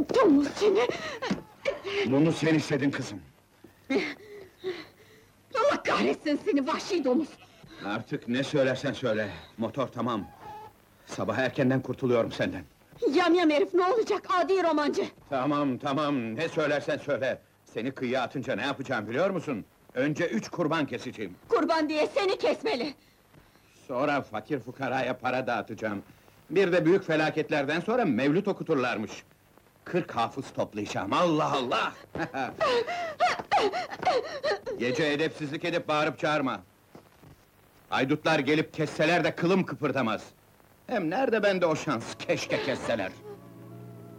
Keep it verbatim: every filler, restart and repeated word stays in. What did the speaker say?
Domuz seni! Bunu sen istedin kızım. Allah kahretsin seni vahşi domuz! Artık ne söylersen söyle, motor tamam. Sabah erkenden kurtuluyorum senden. Yamyam herif ne olacak adi romancı! Tamam, tamam, ne söylersen söyle. Seni kıyıya atınca ne yapacağım biliyor musun? Önce üç kurban keseceğim. Kurban diye seni kesmeli! Sonra fakir fukaraya para dağıtacağım. Bir de büyük felaketlerden sonra mevlüt okuturlarmış. Kırk hafız toplayacağım, Allah Allah! Gece edepsizlik edip bağırıp çağırma. Haydutlar gelip kesseler de kılım kıpırdamaz. Hem nerede bende o şans, keşke kesseler!